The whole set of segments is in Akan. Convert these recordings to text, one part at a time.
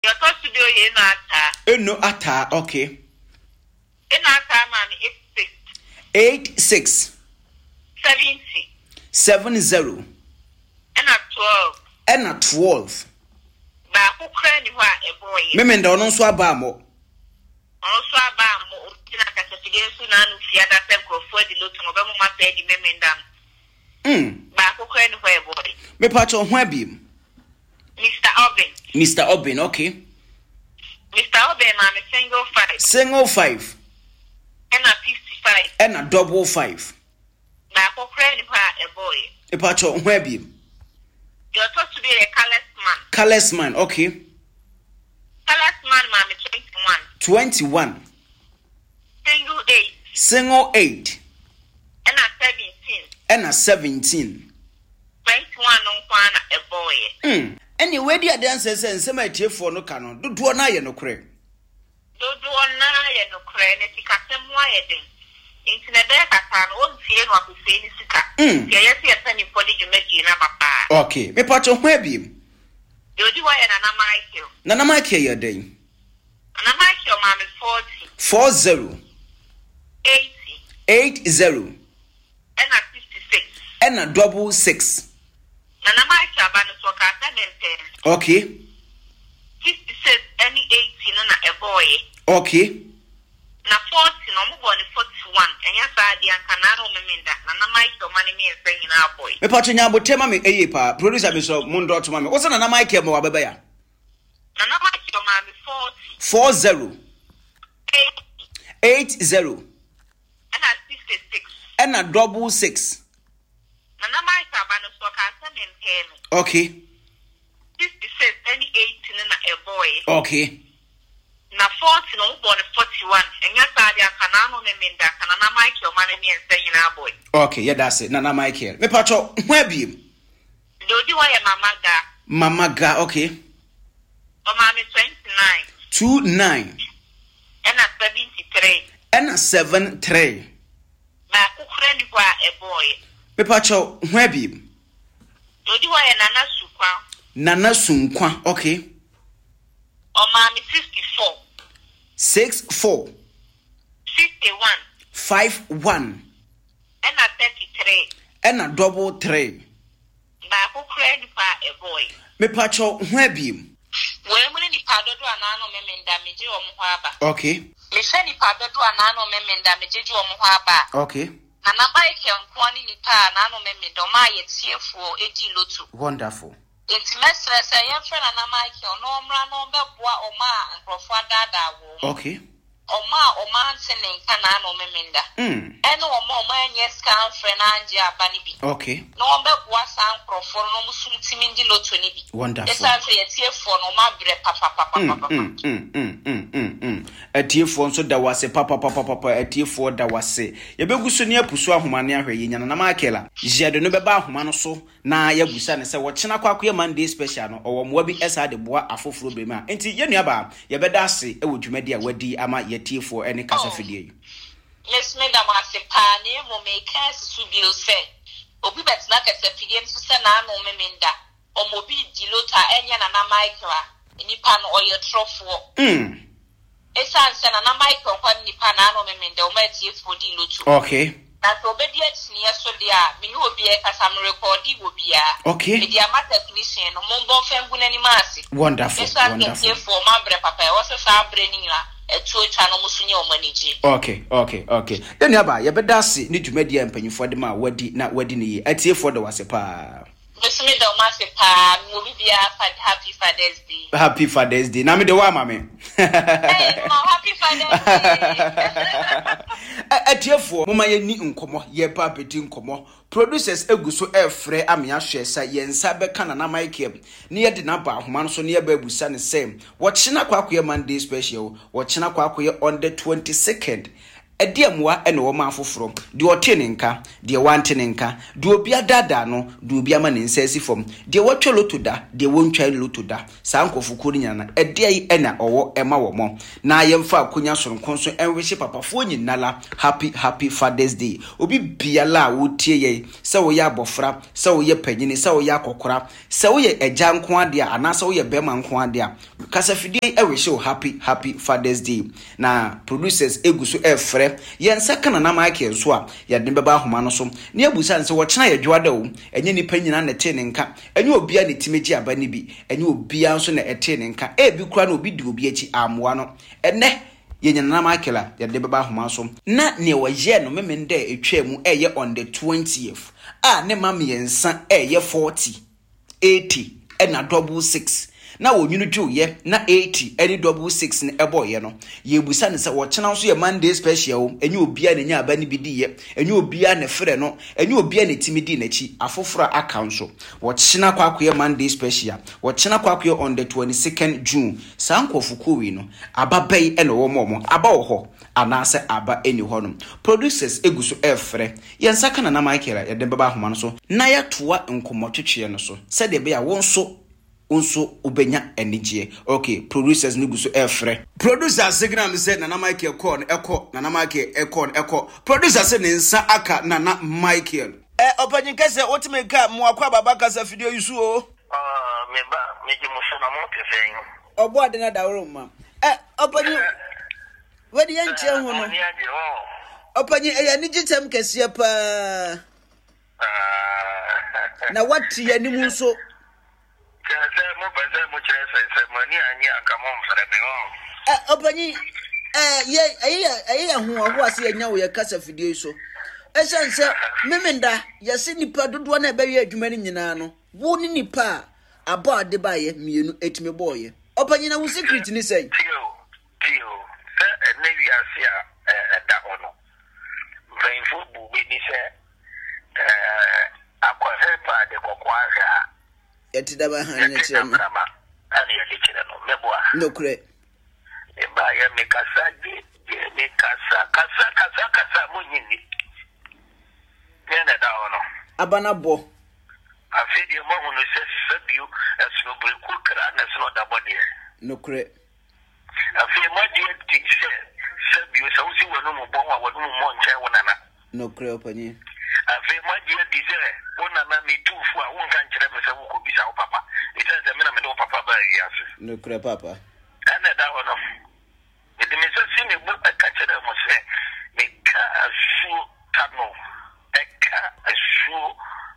Your first studio in Ata. No ata, okay. In Ata, man, 86 70 and at 12. and at 12. But who cried you a boy? Memenda ono so aba mo. Also, about more soon and Fiada for the Luton of Emma said the Memendam. But who cried you a boy? Me pacho ho abim. Mr. Obin, okay. Mr. Obin, I'm Single 5 and a 55 and a double 5. But who cried you a boy? Me pacho ho abim. You're supposed to be a Colors man, okay. Colors man, mommy, 21. Single 8 and a 17. and a 17. 21 on a boy. Anyway, the dancers and some idea for no canon. Do na ye no cre. Do on na no crane, if you can some wiring. Into the back, I can own fear what to say in Sika. Yes, yes, any body you make in a papa. Okay, me pacho ho abim. You do I and a Michael. Nana Mike your day. And a Michael, mammy, 40 80 80 and a 56 and a double 6. And a Michael, Banus or Casan. Okay. 56 any 18 and a boy. Okay. Na 40 no more than 41 and yes I the Canaro Meminda na Michael money me saying our boy. Me pacho nya botema me pa producer me so mundo to mama. What's na Michael mo abeba ya? Na Michael man 40 80 and a 66 and a double 6. Na Michael Banus or Casan. Okay. 56 any 18 and a boy. Okay. Na 40 no more than 41 and yes I the Canaro Meminda and Michael money me saying our boy. Okay, yeah, that's it. Nana Michael. Me pacho ho abim. Do you want Mama ga, okay. Oh, mommy 29 29 and a 73 and a 73. but who friend you a boy. Me pacho ho abim. Do you want Nana Supa? Nana sunkwa, okay. Oh, mommy 54 64 51 51 and a 33 and a double 3. but who friend you a boy. Me pacho ho abim. When we need Pado Anano Memen damage or Muhaba. Okay. Me send Pado Anano Memen damage or Muhaba. Okay. And a bike and quantity pa Nano Memen Doma yet see for 80 lotu. Wonderful. Intimate say your friend and a Michael no Mrano Boa or Ma and Profada. Okay. Or man sending Canano Memenda. And no more man, yes, can friend Angia Banibi. Okay. No was uncle for no Sumtimindi Lotunibi. Wonderful. It's actually a tear for no mabre papa. A tear for so that was a papa, a tear for that was say. You be good near Pusua Humania, Yana Makela. Jia de Nobeba Humano so, na Yabusan, say what Chinaquaquia Monday special or Mwabi Esa de Bois Afo Flubema. And to Yaniaba, Yabedasi, a would you media wedi ama yet for any casa fidei. Yes, madam, I say, Pane, will make us to be say. Obi bet like a sepidem to Sanano Meminda, or Mobi Dilota, Enya and Michael, Nipan or your trough. Esan Sanana Michael, one Nipanano Meminda, or Matthew for Dilutu. Okay. That's obedience near Sodia, me will be a Casam recording will be a. Okay. Media technician, Mumbo Fembun any massy. Wonderful. Wonderful. For Mambre Papa, was a far braining. Okay. Then yaba ya bedasi ni dwumadi ampanyi for de ma wadi na wadi ni atie for de wase pa. Mesme do mase pa mo bibia happy Father's Day. Happy Father's Day. Na me de wa mame. Hey, happy Father's Day. Atie for mama ye ni nkomo ye pa peti nkomo. Producers eguso efre amia hwesa ye nsa be kana na Michael ne ye de na ba ahoma no so ne ye ba busa ne sem wo china kwakoye Monday special wo china kwakoye on the 22nd edi amwa ene wo ma afoforo de ote ne nka de wante ne nka de obi adada no de obi ama ne nsa asifom de wotwe loto da de wontwa loto da saa nkofukuru nyana edi ayi ena owo ema wo mo na yemfa akonya soronko so enwehye papafo nyinala happy Father's Day obi biala wotie ye se wo ya abofra se wo ye panyini se wo ya akokora se wo ye eja nko ade ana se wo ye bema nko ade kasafidie ewehye happy Father's Day na producers eguso efre yensa kana na Michael so a yade beba ahoma no so ne abusa nse wo chena yadwada o enye nipa nyina na te ne nka enye obia ne timeji aba ne bi enye obia nso na ete ne nka ebi kura na obi di obi achi amoa no ene yenya na Michael yade beba ahoma so na ne waye no memende etwam eye on the 20th ne mam yensa eye 40 80 na 66 na wonyunu ju ye na 80 any 66 ne eboye no ye busa ne se wo chena so ye Monday special enye obia ne nya aba ne bidi ye enye obia ne frɛ no enye obia ne timidi na chi afofra account so wo chena kwakoye Monday special wo chena kwakoye on the 22nd June sankofukowi no ababai ene wo momo aba wo ho anase aba eni ho no producers eguso efre yensa kana na Michael yede beba homa no so na ya toa nkomotwetwe no so se de be ya wonso ubenya enije. Okay, producers niguso efre. Producers signal said Nana Michael corn echo Nana Michael echo. Producers said nsa aka Nana Michael. Opanyin kase otime ka mo akwa baba kasa video yusu o. Meba meji musona mo tefen. Obo ade na dawro ma. Opanyin wedi yanche hu no. Opanyin eya ni gitem kase pa. Na wati ya ni mu so. Opanyi hu ase anya wo yakasa fidie so esense memenda yase nipa dodo na ebe wi adwuma ni nyina no wo ni nipa aba ade ba ye mienu etime boye opanyi na wo secret ni say tio se nevi asia da ono brain food bu be ni se akwa hepa de kokwa ha yetidaba han ne chema ani yekire no meboa no kure eba ya mekasaji kasa munyini nene da ono abana bo afidi mo hunu se sabiu esno breku kra na sno da body no kure afidi mo die tikse sabiu so si wonu mo bon wa wonu mo nche wonana no kure opanyi afidi mo die dizere wonana mi tufu a wonka nchire me se wuko bisa wo papa itense me na me do papa ba yase no kure papa ana da ono edimisa sine bu akachere mo se me ka asu tano eka asu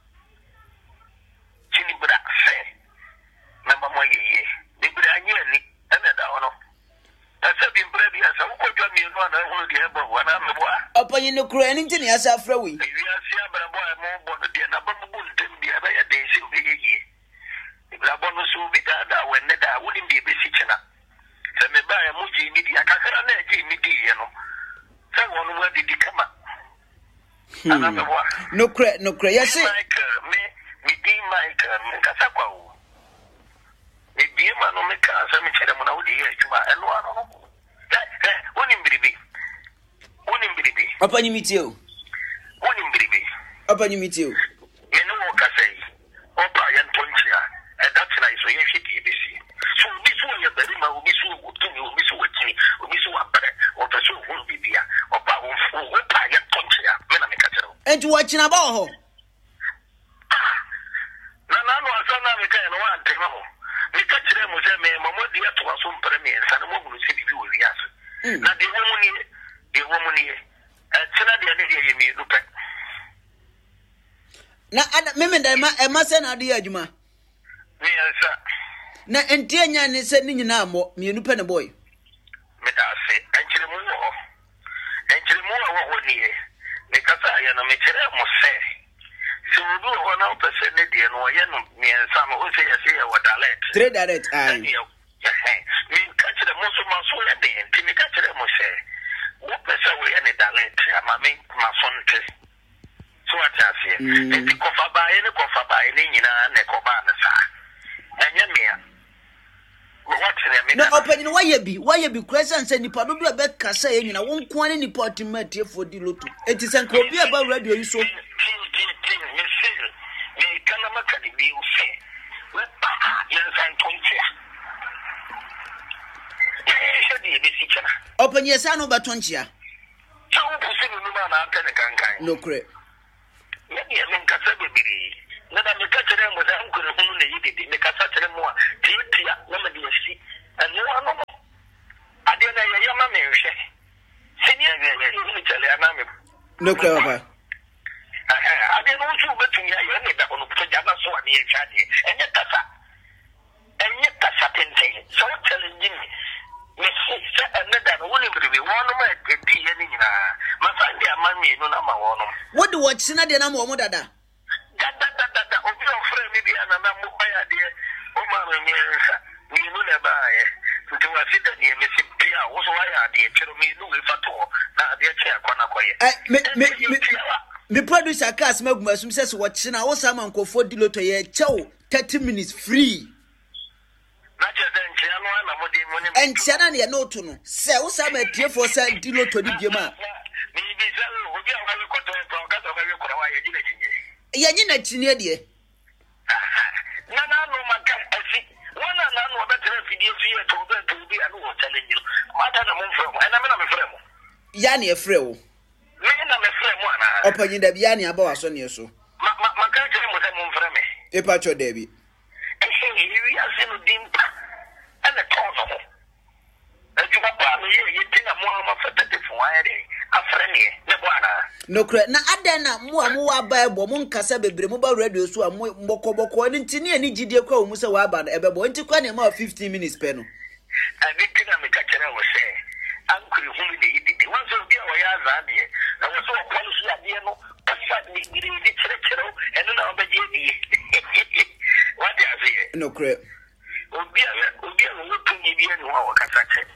chini bra se na mama yeye de bra anyani ana da ono asa bi bra bi asa wo kodwa mi no na hu de ebo wana me bo opanyi no kure eni ntini asa afra wi ase abra bo mo bo de na ba bu ntem bi aba ya de se obi yeye bra bo no so bi da wenne da woni bi be si chena se me ba ya muji ni di akakara na eji ni di ye no se wonu wa di kama ana me bo no kure yes me di Michael me kasa kwa o e bi ma no me ka sa me chere mo na wodi ye juma eno ano woni mbiribi opanyi mitio woni mbiribi opanyi mitio ye no kasa yi opa ya ntonchia that's nice so ye hwiti bisi so bisu ye bari ma obisu otumi obisu wachini obisu wapare otaso hu bibia opa wonfu opa ya ntonchia me na me ka chere enti wachina ba ho na no asana me ka no wa ntema ho me ka chere mo se me mamodi ya to aso mpere me nsa na mo hunu se bibi wo wiase na de wo mu ni chena de ne de ye mi lupe na ada memenda ema se na ade adwuma ni ansa na enti anya ne se ni nyina mo mienu pe ne boy me da se enchire mu wo ni ne kasa ya na me chere mo se so do ho na pese ne de no ye no mi ensa no o se ya se ya wadalet 3 direct ai mi ka chere mo so ma so ya de enti mi ka chere mo se wo pese wo ya ne dalet ama me ma so nte so atase enti kofa ba ye ne nyina ne koba na sa enye me No, open why you be crescent and nipa do be kasa ye nyina won ko ani nipa otimate for di loto enti sen ko bi aba radio yi so me kana makani bi u se we pa yan san tontia shedi be sikana open yesa no batonchia tawo pusi no ma na ante ne kankan no kre me ye men kasa be biri na da me kachere mo da nkuru hunu ne yidi me kasa tere mo a titia na me de si anu ano ade na ye yama me hwe sini ye ni chale ana me no kre papa ade no chu betun ya ye ne da kono to jana so ani ye chade enye kasa tenten so challenging me se ene da no woni bribe wono ma edi ye ni nyina ma fa ndi amami no na ma wono what do watch na de na mo dada obi ofre mi bia na mo aya de o ma me nsa ni no na ba ye nti wa fi da ni me si bia wo so aya de chero mi no we fato na de che akwana koye me producer cast maguma sum say so watch na wo sama nkofo di loto ye chew 30 minutes free na je den che anu na mo de mo ne entia na ye no to no say wo sama tie for say di loto di bia ma mi bi say obi an ka ko to ka to ba we ko wa ye ji na jinje ye na chinie de na no maka asi wana na no betere fidie fie to bi anu wo challenge ma da na mo mfrɛ mo na me na me frɛ mo ya na e frɛ wo me na me frɛ mo ana opanyi da bia ne aba waso ne so maka kire mo sɛ mo mfrɛ me e pa cho da bi wi ase no dimpa ana tono ho ajuma pa no ye tina mo ma fatete fo ayɛ afrɛ ne ne bo ana no kre na adan na mo wa bible mo nkasa bebre mo ba radio so mo bokoboko ni ntini ani gidie kwa mo se wa aba na ebebo nti kwa ne ma 15 minutes pe no ani tina me ka kire wo se ankuri hu ne yidi won so bia wo ya za de na wo so kwalo so ade no pasa ni gidi kire eno na obaje di what do you say no kre obi no tuni bia ni wa kasa che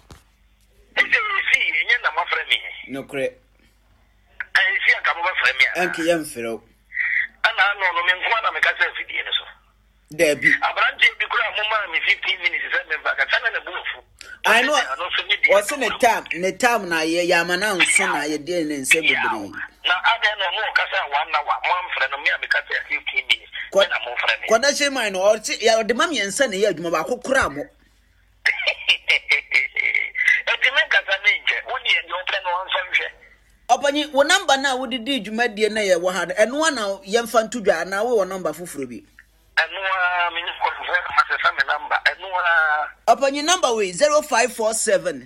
ese si nya na mafra mi no kre esi aka mo ba fra mi a anki yam fero ana no me nko na me kasa fidie ne so Debbie abranje bi kura mo ma me 15 minutes se me ba kasa na buofu I know what's in the time na ye yamana nso na ye de ne nse bebre na ada na mo kasa 1 hour mo amfra no me kasa 15 minutes na mo fra me kwada she man no ya de mam yensa na ye adwuma ba kokora mo etimen kasa me nje woni ye de opre no anso hwe opanyi wo number na wo didi adwuma de na ye wo ha eno na ye mfa ntudwa na wo number foforo bi eno me ni ko foforo ma se me number eno opanyi number we 0547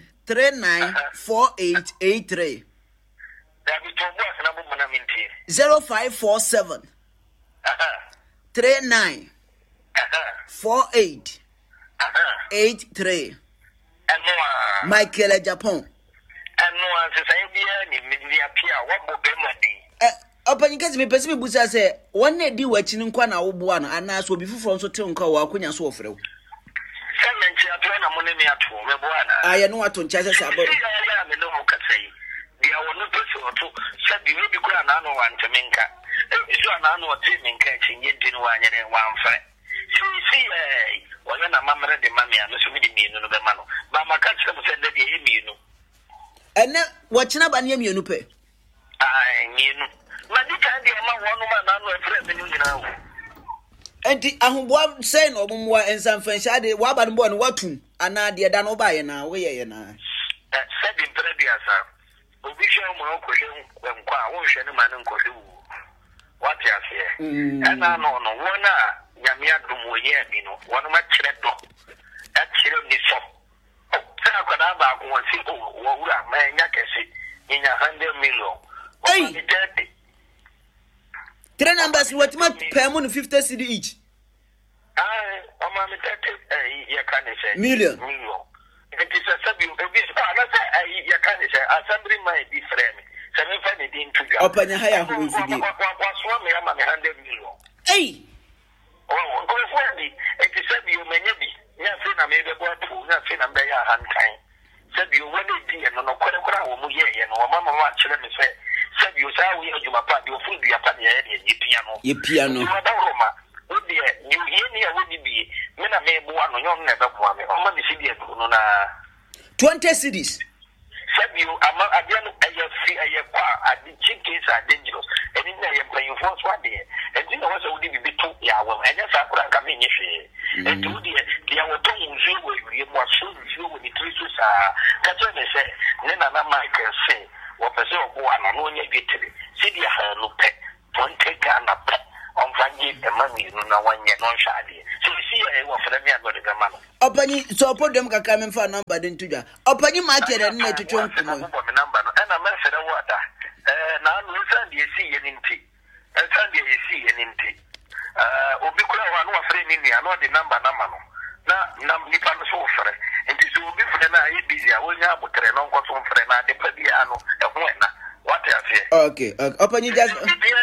394883 Dabi to boss na bo na minti 0547 39 48 83 Michael Japan se sai bia ni mi apia wo bo be madi opanyi kasi me pesi me busa se wonne di wachi nkwa na wo boa no ana so obi fufuro nso te nkwa wo akonya so ofrew sɛ nchi atoro na mo ne me ato me boa na aye no ato ncha se abo ya me no mo kasai dia wono pesi oto sɛ bi we bi kura na no wante menka isu ana no ote menka chinye din wa nyere wa mfa si wona na mamre de mamia no so mi di mienu no be ma no ba maka kyerɛ mo sɛ de ye mienu ene wachina ba ne mienu pe ai mienu ma di kan de ma wono ma na no efre me ni nyina wo enti ahomboa sei na omumwa ensamfansha de wa ba no bo no watum ana de da no ba ye na wo ye na sɛ di predia sa obi hwe mo ko hwe nkwa wo hwe ne ma ne nkɔ hwe wo wate ase ana no wona nyame adom wo ye bi no wono ma kyerɛ do kyerɛ ni so sɛ akɔda ba ko won si wo wura ma nya kɛse nya 100 million hey 3 numbers what ma pay mo 50 cedi each o ma me 30 ya kan say million it is a sabi obi na say ya kan say assembly my be frame say me fa ne din tuga opanya haya ho fidi kwa so me ama me 100 million hey oh go for di it is sabi o menya bi nya fe na me be bo to nya fe na be ya hankan sabi o wani di no no kora wo mu ye no mama ma kyerɛ me say sabi o sa wo ye adwuma pa bi o fu du ya pa ne ye piano ye piano ma da roma o de ni ye ni ya wo ni bi me na me bo ano yon na be bo me o ma me sidi e no na 20 cedis sabi o ama ade no aye kwa ade chickens are dangerous eni na ye plan for so ade enti na wasa udi bibi to ya wo enya sa kura ka me nyehwe enti udi ya wo to nzu wo wi mo aso nzu wo ni trisu sa ka to me se ne na Michael say wo pese obo ano no nya bietire sidi ha no pe tonte ga na pe on fangi e mami no na wanye no hwade so si e wo fere me agode be ma no Opani so podem kaka me fa number den tudwa opani market na twetwe nkumo number no na me fere wo ada na no sandi esi ye ninti sandi esi ye ninti obi kura wa no wa fere ni no de number na ma no na nipa no so fere nti so obi fere na ye busy a wonya abotre no nko so fere na de pa bia no e ho na what you say okay opani just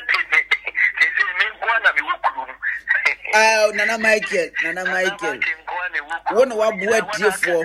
Nana Michael wona wabua tiefo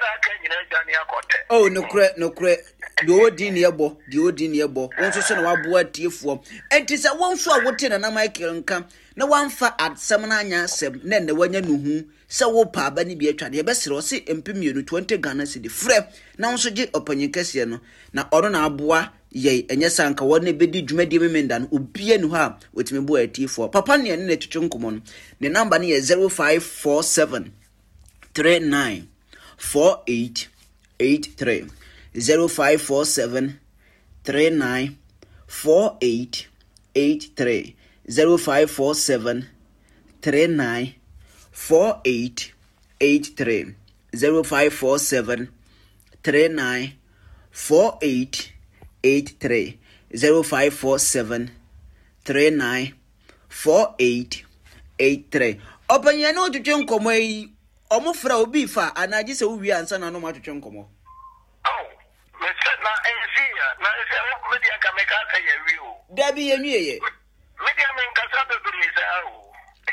oh no kre de odi ne ebo wonso so na wabua tiefo enti se wonso a wote Nana Michael nka na wamfa adsem na anya asem na ne wanya nuhu se wo pa aba ne bi atwa de besere o se empemienu 20 Ghana cedi frɛ na wonso ge opanyin kase no na ɔno na aboa ye enye sanka wona bedi dwumadi memenda no obia nu ha wetime bo atifo papa ne ne twetwe nkomo no ne number ne ye 0547 39 4883 0547 39 4883 0547 39 4883 0547 39 4883 0547 39 4883 Opanya no twetwe nkomo yi omofra obi fa anaje se wuwi ansa na no ma twetwe nkomo oh me se na ensia na se o media ka me ka ta ye wi o dabi ye nwie media men ka sa be bi se o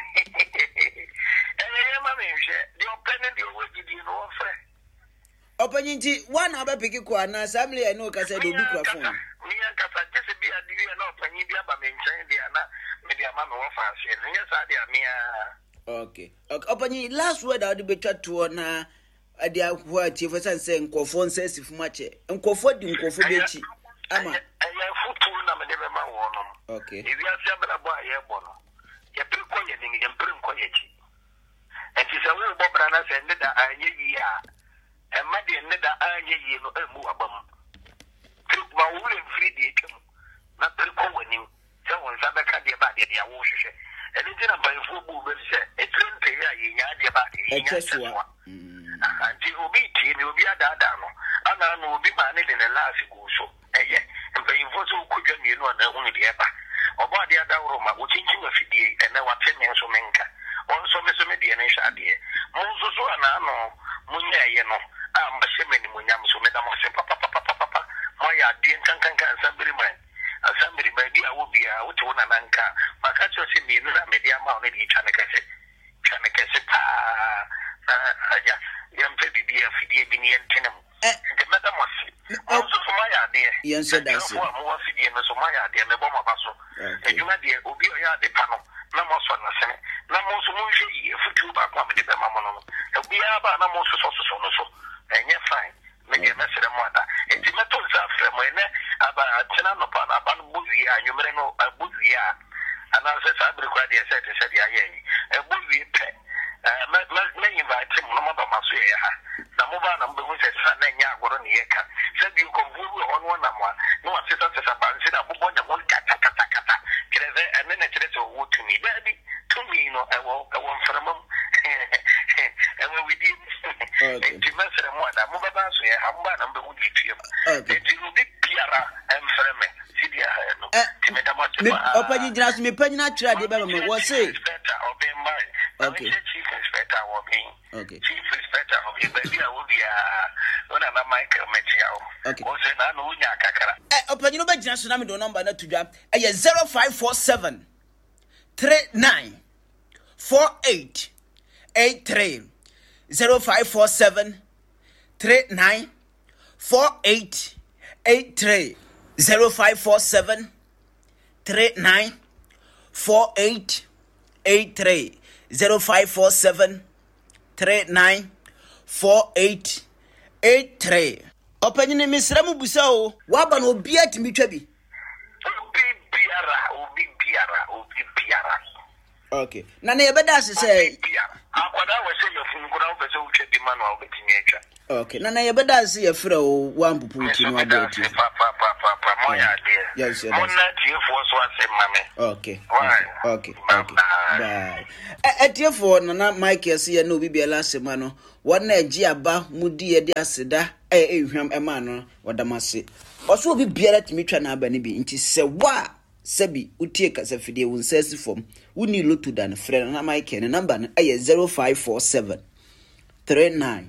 ye ma me hwe di opene di owo gidi no ofre Opanya nti wana abapiki kwa na samle ya no ka se do bi kwa phone mi an ka sa jese bi adi na opanya bi aba me nchen di ana media ma me wo fa se nya sa di amia okay Opanya last word I would be chat to na ade akwa ti for sense nkofo nsesi fumache nkofo di nkofo bechi ama ya futu na me de be ma wo no okay ebi asia bra bo aye bo no ya pirko ye ni ya pirko ye chi enti se wo bo bra na se ne da anye yi a emma de ne da anye yi no emu abam pirko ma wo le free de twem na pirko wani se won sa be ka de ba de ya wo hwehwe eni jina ba fu bu be se etrente ya yi nya de ba de yi nya anti obi ti ni obi ada no ana no obi ma ne de ne last go so eye mpa so kudwa mi no na hu ne de ba obo ade ada woro ma wo chinchin afidie ene wa teme so menka on so me de ne sha de mo so ana no munya ye no a mba se meni munya so me da mo se papa mo ya de kankan asambiri ba dia wo bia wo to na nanka maka cho se mi no na me dia ma no de chane kase pa ya mpe bibi afidie bi ni entenem de meda mo se so so ma ya de yen se da se mo afidie no so ma ya de me bo ma ba so ejuma de obi o ya de pa no na mo so na se na mo so mo hwe yi futu ba kwa me de be ma mo no obi ya ba na mo so no so enye fine me de mesere mo ada enti meto nsa frɛ mo ene aba tena no pa na ba no buwi anwumere no buwi a ana se sa bere kwa de se de aye buwi pe me invite mo no ba maso ye ha na mo ba na mbe hu se sa na nya agoro ne ye ka se bi ko buwi ono na mo no wa se sa ba nsi na bobo nya mo kata kireze ene na kireze wo tumi baby tumi no ewo mframam ewo widi enti mesere mo ada mo ba so ye ha mo ba na mbe hu di tuem enti no bi piara mframe sidi ha no me da mo Opanya jira so me panyina tira de be mo wo say okay chief inspector wo bin okay chief inspector of baby a wo bia ona na Michael Metiao okay o se na no nya kakara Opanya no ba jira so na me do number na tudwa 0547 39 48 83 0547 39 48 83 0547 39 48 83 0547 394883 opanyine misra mu busa o waba no obi atimi twa bi obi biara okay na yebeda se akwada we say your phone kuna we say utwa bi man wa betimi atwa okay na yebeda se yefra o wampupu ti no aboti pa moya de yes monna tiefo so ase mame okay bye etiefo na Michael se ye na obi bia last ma no wona agi aba mudi ye de aseda ehwam ema no wadamase oso obi biara timi twa na aba ne bi nti se wa sabi utie kasa fidie won sesi form woni lotu dan frɛ na Michael ne number no 0547 39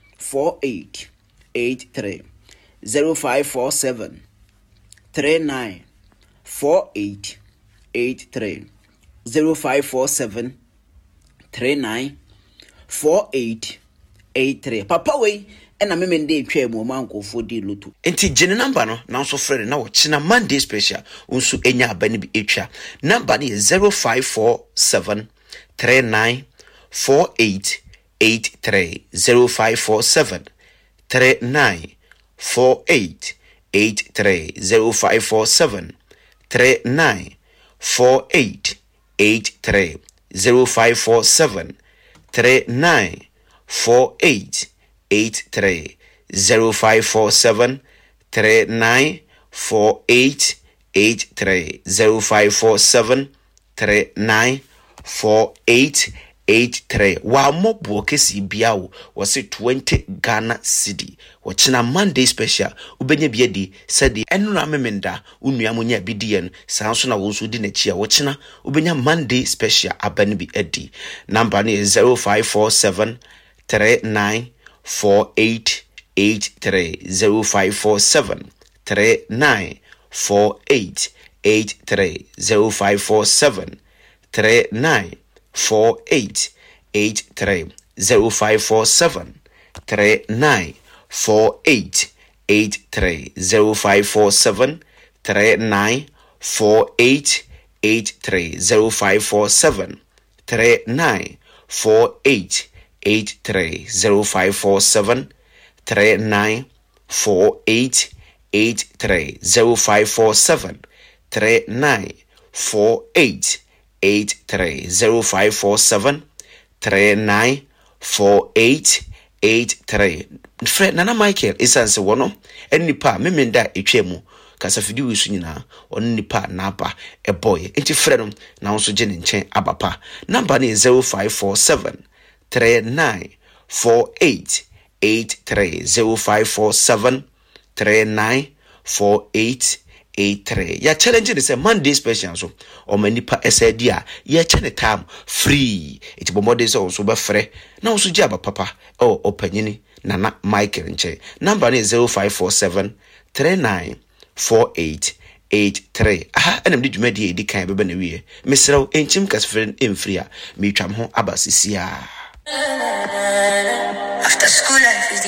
4883 0547 39 4883 0547 39 4883 papa we ena memende etwa mu mankofo di lotu enti gene number no na so frɛ na wo china Monday special unsu enya aba ne bi etwa number no 0547 39 4883 0547 39 4883 0547 39 4883 0547 39 4883 0547 39 4883 0547 39 4883 wa mobo kesi biawo wose 20 Ghana cedi wachina Monday special ubenya biedi sedi enura memenda unua monya bidien sanso na wonso di na chia wachina ubenya Monday special abani bi edi number ni 0547 39 4883 0547 39 4883 0547 39 4883 0547 39 4883 0547 39 4883 0547 39 4883 0547 39 4883 0547 39 4883 0547 39 4883 Fred Nana Michael isanse wono enipa memenda etwemu kasa fidi wisu nyina on nipa naba eboy enti Fred no na wonso gye ne nchen abapa number ni 0547 39 4883 0547 39 4883 ya challenge ni say Monday special so o manipa esadia ya chene time free eti bomode so so be frɛ na so gye abapapa o opanyini Nana Michael nche number ni 0547 39 4883 aha enem di dwumadi edi kan beba na wie mesrew enchim kasfren emfria me twam ho abasisia After school life is